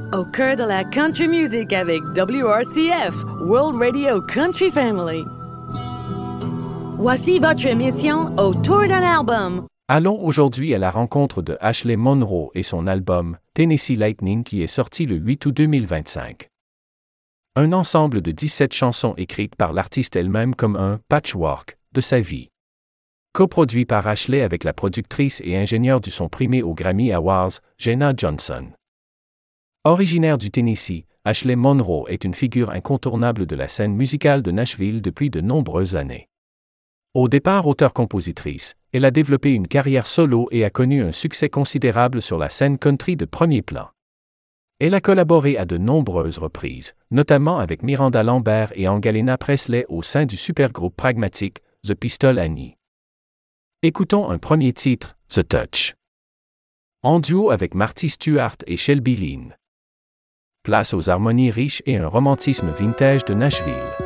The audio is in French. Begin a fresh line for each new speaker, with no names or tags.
Au cœur de la country music avec WRCF, World Radio Country Family. Voici votre émission Autour d'un album.
Allons aujourd'hui à la rencontre de Ashley Monroe et son album Tennessee Lightning qui est sorti le 8 août 2025. Un ensemble de 17 chansons écrites par l'artiste elle-même comme un « patchwork » de sa vie. Coproduit par Ashley avec la productrice et ingénieure du son primé aux Grammy Awards, Jenna Johnson. Originaire du Tennessee, Ashley Monroe est une figure incontournable de la scène musicale de Nashville depuis de nombreuses années. Au départ auteure-compositrice, elle a développé une carrière solo et a connu un succès considérable sur la scène country de premier plan. Elle a collaboré à de nombreuses reprises, notamment avec Miranda Lambert et Angelina Presley au sein du supergroupe pragmatique The Pistol Annie. Écoutons un premier titre, The Touch. En duo avec Marty Stuart et Shelby Lynne. Place aux harmonies riches et un romantisme vintage de Nashville.